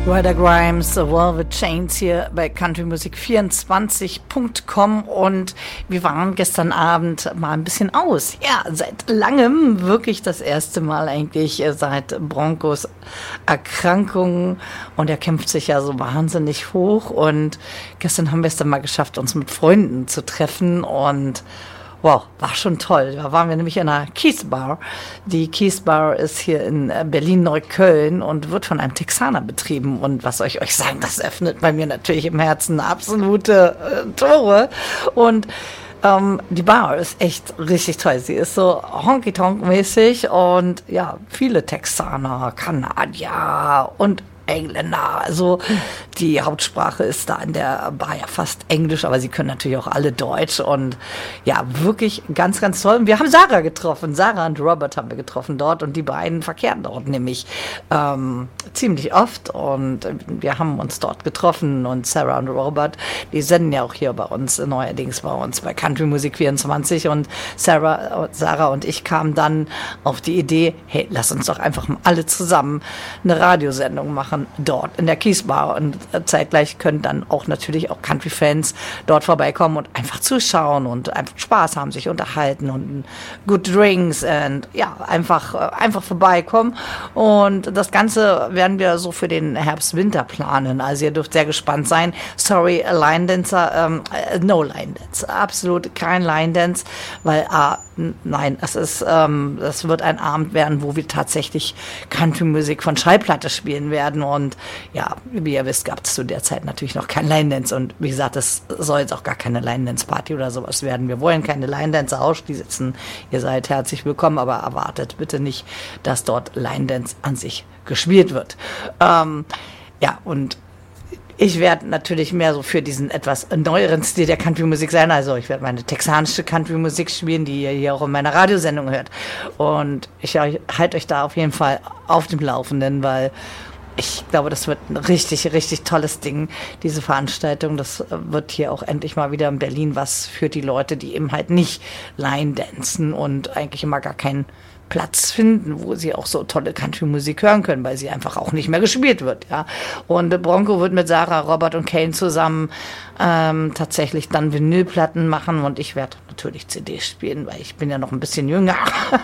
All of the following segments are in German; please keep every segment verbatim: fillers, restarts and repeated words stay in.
Ryder Grimes, The Velvet Chains hier bei country musik vierundzwanzig punkt com und wir waren gestern Abend mal ein bisschen aus. Ja, seit langem, wirklich das erste Mal eigentlich seit Broncos Erkrankung und er kämpft sich ja so wahnsinnig hoch und gestern haben wir es dann mal geschafft, uns mit Freunden zu treffen und wow, war schon toll. Da waren wir nämlich in einer Keith Bar. Die Keith Bar ist hier in Berlin-Neukölln und wird von einem Texaner betrieben. Und was soll ich euch sagen, das öffnet bei mir natürlich im Herzen absolute äh, Tore. Und ähm, die Bar ist echt richtig toll. Sie ist so honky-tonk-mäßig und ja, viele Texaner, Kanadier und Engländer, also die Hauptsprache ist da in der Bar ja fast Englisch, aber sie können natürlich auch alle Deutsch und ja, wirklich ganz, ganz toll. Und wir haben Sarah getroffen, Sarah und Robert haben wir getroffen dort und die beiden verkehren dort nämlich ähm, ziemlich oft und wir haben uns dort getroffen und Sarah und Robert, die senden ja auch hier bei uns, neuerdings bei uns bei Country Musik vierundzwanzig und Sarah, Sarah und ich kamen dann auf die Idee, hey, lass uns doch einfach mal alle zusammen eine Radiosendung machen dort in der Keith Bar und zeitgleich können dann auch natürlich auch Country-Fans dort vorbeikommen und einfach zuschauen und einfach Spaß haben, sich unterhalten und good drinks und ja, einfach, einfach vorbeikommen und das Ganze werden wir so für den Herbst-Winter planen, also ihr dürft sehr gespannt sein. Sorry, Line Dancer, ähm, no Line Dance, absolut kein Line Dance, weil ah, nein, es ist, ähm, es wird ein Abend werden, wo wir tatsächlich Country-Musik von Schallplatte spielen werden und ja, wie ihr wisst, gab es zu der Zeit natürlich noch kein Line-Dance und wie gesagt, es soll jetzt auch gar keine Line-Dance-Party oder sowas werden. Wir wollen keine Line-Dancer ausschließen. Ihr seid herzlich willkommen, aber erwartet bitte nicht, dass dort Line-Dance an sich gespielt wird. Ähm, ja, und ich werde natürlich mehr so für diesen etwas neueren Stil der Country-Musik sein. Also ich werde meine texanische Country-Musik spielen, die ihr hier auch in meiner Radiosendung hört. Und ich halte euch da auf jeden Fall auf dem Laufenden, weil ich glaube, das wird ein richtig, richtig tolles Ding, diese Veranstaltung. Das wird hier auch endlich mal wieder in Berlin was für die Leute, die eben halt nicht Line-Dancen und eigentlich immer gar keinen Platz finden, wo sie auch so tolle Country-Musik hören können, weil sie einfach auch nicht mehr gespielt wird, ja. Und Bronco wird mit Sarah, Robert und Kane zusammen ähm, tatsächlich dann Vinylplatten machen und ich werde natürlich C Ds spielen, weil ich bin ja noch ein bisschen jünger.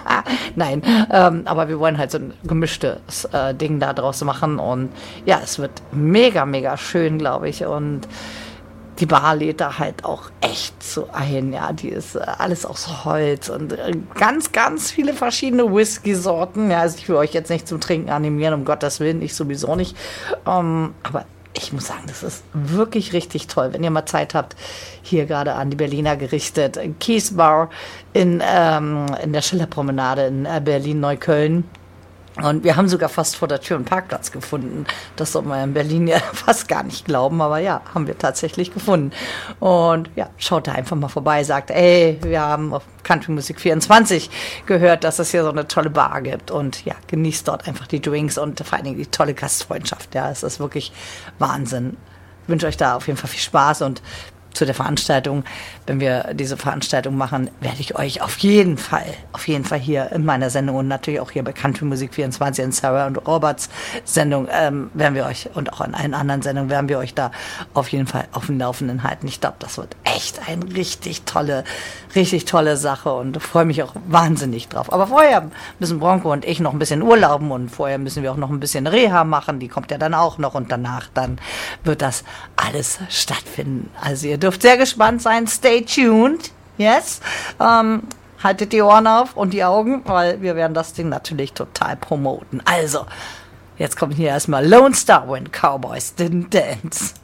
Nein, ähm, aber wir wollen halt so ein gemischtes äh, Ding da draus machen und ja, es wird mega, mega schön, glaube ich, und die Bar lädt da halt auch echt so ein, ja, die ist äh, alles aus Holz und äh, ganz, ganz viele verschiedene Whisky-Sorten, ja, also ich will euch jetzt nicht zum Trinken animieren, um Gottes Willen, ich sowieso nicht, ähm, aber ich muss sagen, das ist wirklich richtig toll, wenn ihr mal Zeit habt, hier gerade an die Berliner gerichtet, Keith Bar in, ähm, in der Schillerpromenade in äh, Berlin-Neukölln. Und wir haben sogar fast vor der Tür einen Parkplatz gefunden. Das soll man in Berlin ja fast gar nicht glauben, aber ja, haben wir tatsächlich gefunden. Und ja, schaut da einfach mal vorbei, sagt, ey, wir haben auf Country Musik vierundzwanzig gehört, dass es hier so eine tolle Bar gibt. Und ja, genießt dort einfach die Drinks und vor allen Dingen die tolle Gastfreundschaft. Ja, es ist wirklich Wahnsinn. Ich wünsche euch da auf jeden Fall viel Spaß und zu der Veranstaltung, wenn wir diese Veranstaltung machen, werde ich euch auf jeden Fall, auf jeden Fall hier in meiner Sendung und natürlich auch hier bei Country Musik vierundzwanzig in Sarah und Roberts Sendung, ähm, werden wir euch und auch in allen anderen Sendungen werden wir euch da auf jeden Fall auf dem Laufenden halten. Ich glaube, das wird echt eine richtig tolle, richtig tolle Sache und freue mich auch wahnsinnig drauf. Aber vorher müssen Bronco und ich noch ein bisschen urlauben und vorher müssen wir auch noch ein bisschen Reha machen. Die kommt ja dann auch noch und danach dann wird das alles stattfinden. Also ihr dürft sehr gespannt sein. Stay tuned. Yes. Ähm, haltet die Ohren auf und die Augen, weil wir werden das Ding natürlich total promoten. Also, jetzt kommt hier erstmal Lone Star When Cowboys Didn't Dance.